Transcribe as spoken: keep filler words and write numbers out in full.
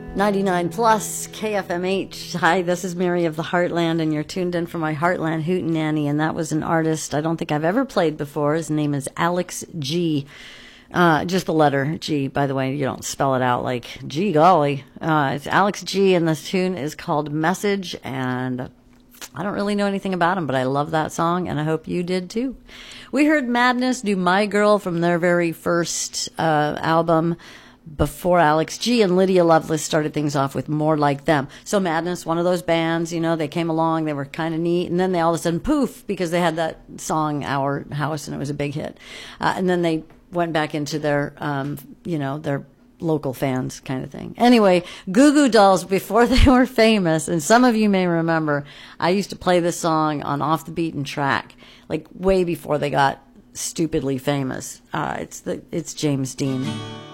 ninety-nine plus K F M H. Hi, this is Mary of the Heartland, and you're tuned in for my Heartland Hootenanny, and that was an artist I don't think I've ever played before. His name is Alex G. Uh, just the letter G, by the way. You don't spell it out like, gee golly. Uh, it's Alex G, and this tune is called Message, and I don't really know anything about him, but I love that song, and I hope you did too. We heard Madness do My Girl from their very first uh, album, before Alex G, and Lydia Lovelace started things off with More Like Them. So Madness, one of those bands, you know, they came along, they were kind of neat, and then they all of a sudden, poof, because they had that song, Our House, and it was a big hit. Uh, and then they went back into their, um, you know, their local fans kind of thing. Anyway, Goo Goo Dolls, before they were famous, and some of you may remember, I used to play this song on Off the Beaten Track, like way before they got stupidly famous. Uh, it's the, it's James Dean.